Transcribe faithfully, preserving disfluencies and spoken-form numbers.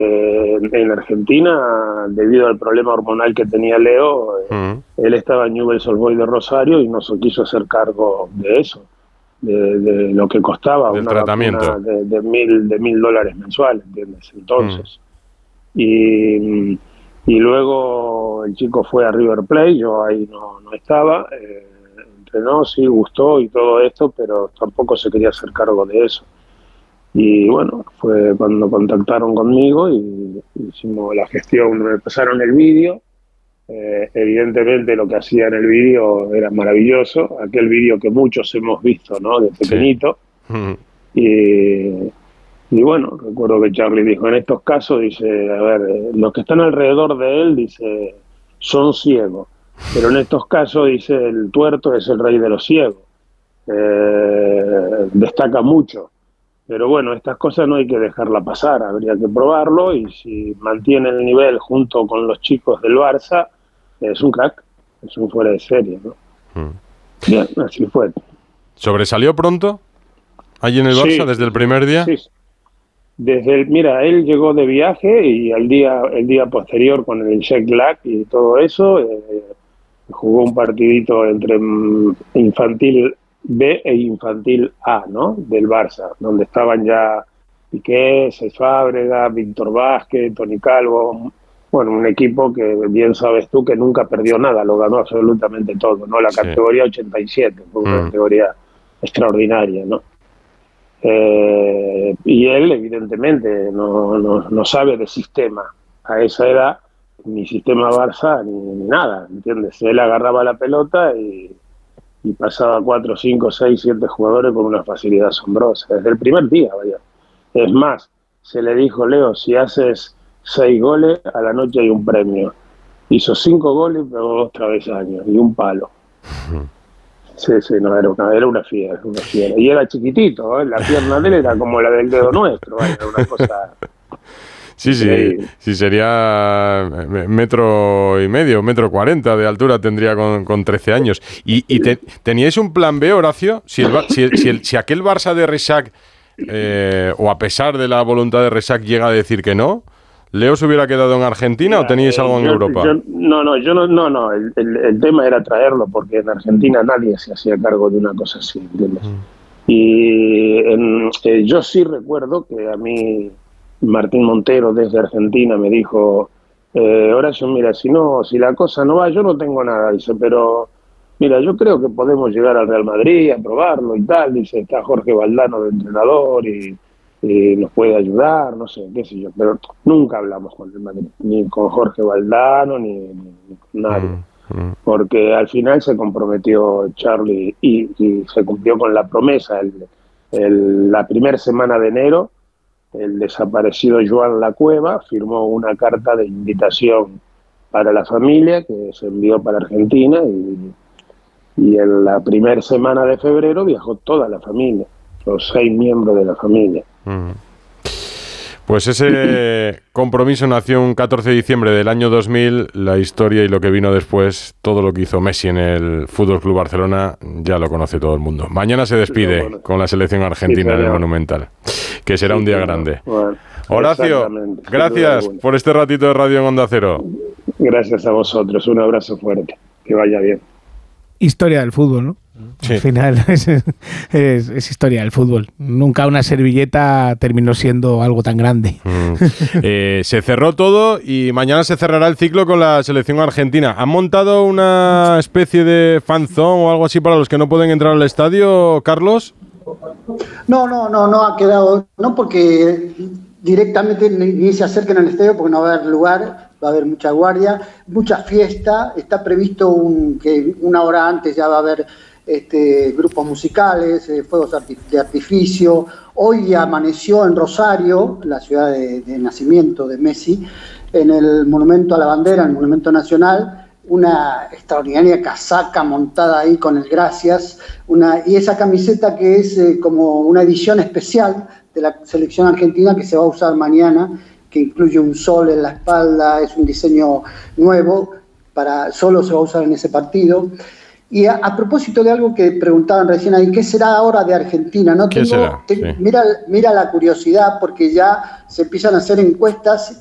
Eh, en Argentina, debido al problema hormonal que tenía Leo, eh, mm. él estaba en Newell's Old Boys de Rosario y no se quiso hacer cargo de eso, de, de lo que costaba del una tratamiento vacuna de, de mil de mil dólares mensuales, ¿entiendes? Entonces, mm. y, y luego el chico fue a River Plate, yo ahí no, no estaba, eh, entrenó, sí, gustó y todo esto, pero tampoco se quería hacer cargo de eso. Y bueno, fue cuando contactaron conmigo y hicimos la gestión, me pasaron el vídeo, eh, evidentemente lo que hacía en el vídeo era maravilloso, aquel vídeo que muchos hemos visto, ¿no?, de pequeñito. Sí. y, y bueno, recuerdo que Charlie dijo, en estos casos, dice, a ver, eh, los que están alrededor de él, dice, son ciegos, pero en estos casos, dice, el tuerto es el rey de los ciegos, eh, destaca mucho. Pero bueno, estas cosas no hay que dejarla pasar, habría que probarlo y si mantiene el nivel junto con los chicos del Barça, es un crack, es un fuera de serie, ¿no? Mm. Bien, así fue. ¿Sobresalió pronto allí en el sí, Barça desde el primer día? Sí, desde el, mira, él llegó de viaje y al día, el día posterior con el jet lag y todo eso, eh, jugó un partidito entre infantil B e infantil A, ¿no?, del Barça, donde estaban ya Piqué, Cesc Fábregas, Víctor Vázquez, Toni Calvo, bueno, un equipo que bien sabes tú que nunca perdió nada, lo ganó absolutamente todo, ¿no? La sí. categoría ochenta y siete, fue una mm. categoría extraordinaria, ¿no? Eh, y él evidentemente no, no, no sabe de sistema, a esa edad, ni sistema Barça ni, ni nada, ¿entiendes? Él agarraba la pelota y y pasaba cuatro, cinco, seis, siete jugadores con una facilidad asombrosa, desde el primer día, vaya. Es más, se le dijo, Leo, si haces seis goles, a la noche hay un premio. Hizo cinco goles, pegó dos travesaños y un palo. Sí, sí, no, era una, era una fiera, una fiera. Y era chiquitito, ¿eh? La pierna de él era como la del dedo nuestro, ¿eh? Era una cosa... Sí, sí, sí, sería metro y medio, metro cuarenta de altura tendría con, con trece años. ¿Y, y te, teníais un plan B, Horacio? Si, el, si, el, si, el, si aquel Barça de Rexach, eh, o a pesar de la voluntad de Rexach, llega a decir que no, ¿Leo se hubiera quedado en Argentina Mira, o teníais algo en yo, Europa? Yo, no, no, yo no, no, no. El, el, el tema era traerlo porque en Argentina nadie se hacía cargo de una cosa así, ¿entiendes? Mm. Y en, eh, yo sí recuerdo que a mí Martín Montero desde Argentina me dijo, eh, Horacio, mira, si no, si la cosa no va, yo no tengo nada, dice, pero mira, yo creo que podemos llegar al Real Madrid a probarlo y tal, dice, está Jorge Valdano de entrenador y, y nos puede ayudar, no sé, qué sé yo, pero nunca hablamos con el Madrid, ni con Jorge Valdano, ni, ni, ni con nadie, mm, mm. porque al final se comprometió Charlie y, y se cumplió con la promesa, el, el, la primera semana de enero, el desaparecido Joan Lacueva firmó una carta de invitación para la familia que se envió para Argentina y, y en la primera semana de febrero viajó toda la familia, los seis miembros de la familia. Mm. Pues ese compromiso nació un catorce de diciembre del año dos mil, la historia y lo que vino después, todo lo que hizo Messi en el F C Barcelona, ya lo conoce todo el mundo. Mañana se despide sí, bueno. con la selección argentina sí, en el Monumental, que será sí, un día bueno. grande. Bueno, Horacio, gracias bueno. por este ratito de radio en Onda Cero. Gracias a vosotros, un abrazo fuerte, que vaya bien. Historia del fútbol, ¿no? Sí. Al final es, es, es historia del fútbol. Nunca una servilleta terminó siendo algo tan grande. Mm. Eh, se cerró todo y mañana se cerrará el ciclo con la selección argentina. ¿Han montado una especie de fanzone o algo así para los que no pueden entrar al estadio, Carlos? No, no, no, no ha quedado, no porque directamente ni, ni se acerquen al estadio porque no va a haber lugar, va a haber mucha guardia, mucha fiesta. Está previsto un, que una hora antes ya va a haber Este, grupos musicales, eh, fuegos de artificio. Hoy amaneció en Rosario, la ciudad de, de nacimiento de Messi, en el Monumento a la Bandera, el Monumento Nacional, una extraordinaria casaca montada ahí con el Gracias, una, y esa camiseta que es eh, como una edición especial de la selección argentina que se va a usar mañana, que incluye un sol en la espalda, es un diseño nuevo, para, solo se va a usar en ese partido. Y a, a propósito de algo que preguntaban recién ahí, ¿qué será ahora de Argentina? No ¿Qué tengo, será? te, Sí. mira, mira la curiosidad, porque ya se empiezan a hacer encuestas